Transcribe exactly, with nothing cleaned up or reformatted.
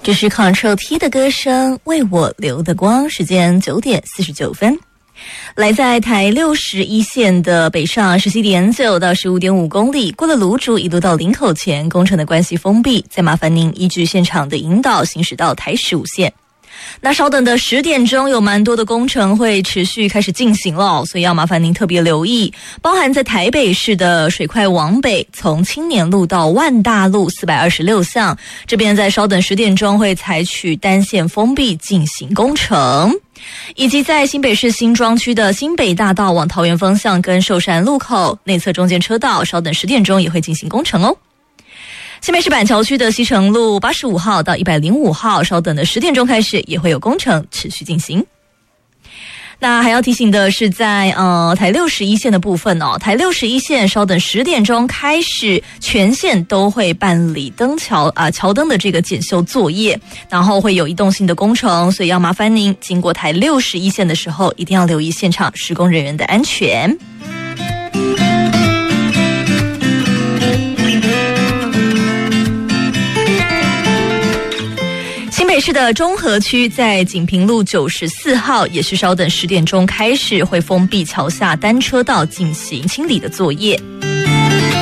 这是 Control T 的歌声，为我留的光。时间九点四十九分。来在台六十一线的北上十七点九到十五点五公里，过了芦竹一路到林口前，工程的关系封闭，再麻烦您依据现场的引导行驶到台十五线。那稍等的十点钟有蛮多的工程会持续开始进行了，所以要麻烦您特别留意，包含在台北市的水快往北，从青年路到万大路四百二十六巷，这边在稍等十点钟会采取单线封闭进行工程。以及在新北市新庄区的新北大道往桃园方向跟寿山路口内侧中间车道，稍等十点钟也会进行工程哦。新北市板桥区的西城路八十五号到一百零五号，稍等的十点钟开始也会有工程持续进行。那还要提醒的是在，呃台六十一线的部分哦，台六十一线稍等十点钟开始，全线都会办理灯桥啊、呃、桥灯的这个检修作业，然后会有移动性的工程，所以要麻烦您经过台六十一线的时候，一定要留意现场施工人员的安全。新北市的中和区在锦屏路九十四号也是稍等十点钟开始会封闭桥下单车道进行清理的作业。